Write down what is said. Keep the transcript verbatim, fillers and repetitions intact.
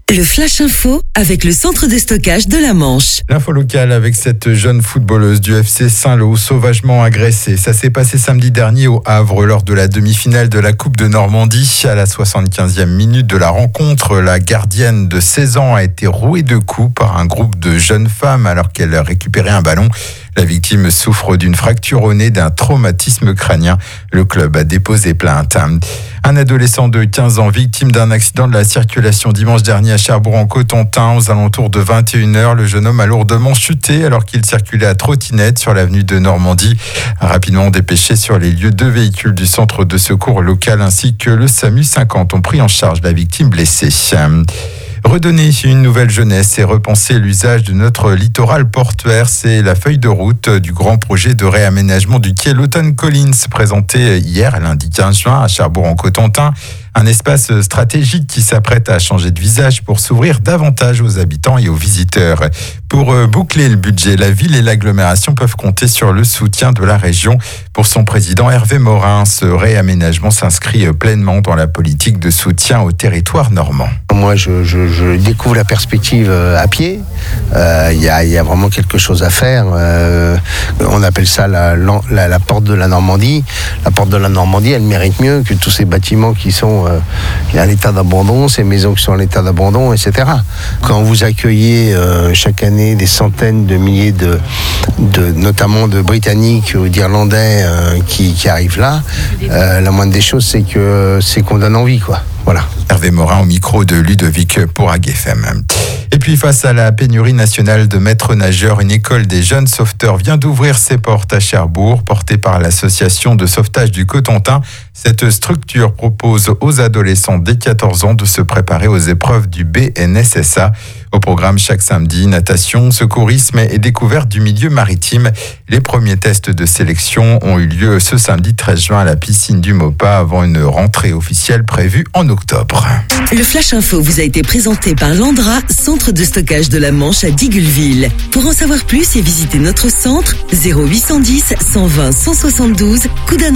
Le Flash Info avec le centre de stockage de la Manche. L'info locale avec cette jeune footballeuse du F C Saint-Lô sauvagement agressée. Ça s'est passé samedi dernier au Havre lors de la demi-finale de la Coupe de Normandie. À la soixante-quinzième minute de la rencontre, la gardienne de seize ans a été rouée de coups par un groupe de jeunes femmes alors qu'elle récupérait un ballon. La victime souffre d'une fracture au nez, d'un traumatisme crânien. Le club a déposé plainte. Un adolescent de quinze ans victime d'un accident de la circulation dimanche dernier à Cherbourg-en-Cotentin. Aux alentours de vingt et une heures, le jeune homme a lourdement chuté alors qu'il circulait à trottinette sur l'avenue de Normandie. Rapidement dépêché sur les lieux, deux véhicules du centre de secours local ainsi que le SAMU cinquante ont pris en charge la victime blessée. Redonner une nouvelle jeunesse et repenser l'usage de notre littoral portuaire, c'est la feuille de route du grand projet de réaménagement du quai Lawton Collins présenté hier lundi quinze juin à Cherbourg-en-Cotentin. Un espace stratégique qui s'apprête à changer de visage pour s'ouvrir davantage aux habitants et aux visiteurs. Pour boucler le budget, la ville et l'agglomération peuvent compter sur le soutien de la région. Pour son président Hervé Morin, ce réaménagement s'inscrit pleinement dans la politique de soutien au territoire normand. Moi, je, je, je découvre la perspective à pied. Il euh, y, a, y a vraiment quelque chose à faire. Euh, on appelle ça la, la, la porte de la Normandie. La porte de la Normandie, elle mérite mieux que tous ces bâtiments qui sont euh, à l'état d'abandon, ces maisons qui sont à l'état d'abandon, et cetera. Quand vous accueillez euh, chaque année des centaines de milliers de, de notamment de Britanniques ou d'Irlandais euh, qui, qui arrivent là, euh, la moindre des choses, c'est que c'est qu'on donne envie, quoi. Voilà. Hervé Morin au micro de Ludovic pour A G F M. Et puis face à la pénurie nationale de maîtres nageurs, une école des jeunes sauveteurs vient d'ouvrir ses portes à Cherbourg, portée par l'association de sauvetage du Cotentin. Cette structure propose aux adolescents dès quatorze ans de se préparer aux épreuves du B N S S A. Au programme chaque samedi, natation, secourisme et découverte du milieu maritime. Les premiers tests de sélection ont eu lieu ce samedi treize juin à la piscine du Maupas avant une rentrée officielle prévue en octobre. Le Flash Info vous a été présenté par Landra, centre de stockage de la Manche à Digueulville. Pour en savoir plus et visiter notre centre, zéro huit cent dix, cent vingt, cent soixante-douze, Coudances.